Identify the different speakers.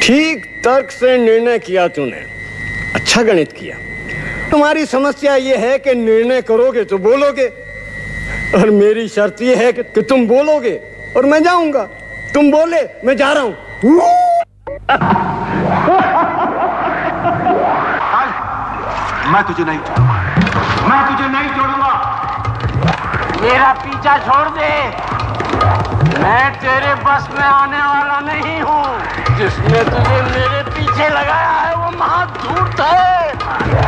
Speaker 1: ठीक तर्क से निर्णय किया तूने, अच्छा गणित किया। तुम्हारी समस्या ये है कि निर्णय करोगे तो बोलोगे, और मेरी शर्त ये है कि तुम बोलोगे और मैं जाऊंगा। तुम बोले, मैं जा रहा हूं।
Speaker 2: मैं तुझे नहीं छोड़ूंगा।
Speaker 3: मेरा पीछा छोड़ दे, मैं तेरे बस में आने वाला नहीं हूँ। जिसने तुझे मेरे पीछे लगाया है वो महाधूर्त है।